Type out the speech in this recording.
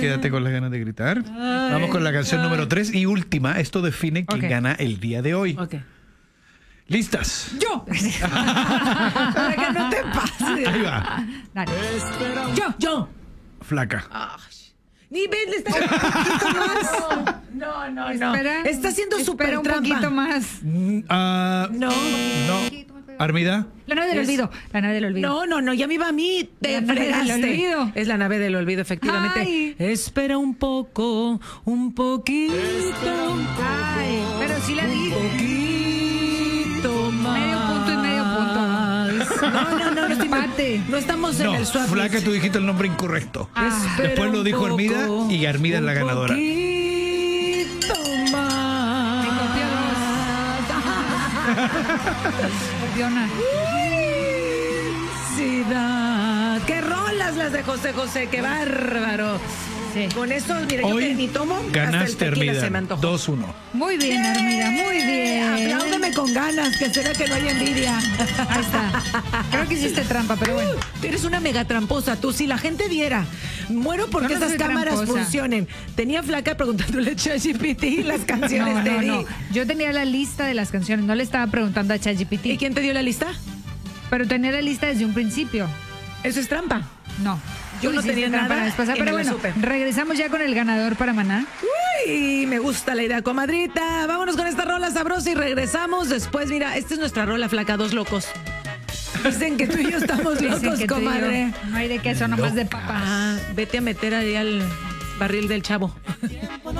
quédate con las ganas de gritar. Vamos con la canción número 3 y última. Esto define quién gana el día de hoy. Ok. ¿Listas? ¡Yo! Para que no te pase. Ahí va. Dale. Yo. Flaca. Ni ves, le está haciendo un poquito más. No. Espera, Está haciendo súper espera un trampa. poquito más. No. ¿Armida? La nave del olvido. La nave del olvido. No, ya me iba a mí. Te La nave del fregaste. olvido. Es la nave del olvido, efectivamente. Ay. Espera un poco, un poquito. Ay, pero sí la dije. Poquito más. Medio punto y medio punto. No, Empate. no estamos en No, el swap. Flaca, tú dijiste el nombre incorrecto. Espera Después lo un dijo poco, Armida y Armida es la ganadora. Un poquito más. Me copió Copiona. Felicidad. ¡Qué rolas las de José José! ¡Qué bárbaro! Sí. Con eso, mira, yo que ni tomo, hasta el Ganaste, tequila Armida. se me antojó. 2-1. Muy bien, Armida, muy bien. Apláudeme con ganas, que se vea que no hay envidia. Ahí está. Creo que hiciste trampa, pero bueno. Eres una mega tramposa, tú. Si la gente viera, muero porque Yo no esas soy cámaras tramposa. funcionen. Tenía Flaca preguntándole a ChatGPT las canciones de Eddie. Yo tenía la lista de las canciones, no le estaba preguntando a ¿Y ChatGPT. quién te dio la lista? Pero tenía la lista desde un principio. Eso es trampa. No. Yo Tú no hiciste tenía trampa nada la vez pasada, y pero me lo bueno, supe. regresamos ya con el ganador para Maná. Uy, me gusta la idea, comadrita. Vámonos con esta rola sabrosa y regresamos después. Mira, esta es nuestra rola, Flaca, dos locos. Dicen que tú y yo estamos Dicen locos, que tú y yo, comadre. no hay de queso, nomás de papas. Vete a meter ahí al barril del chavo.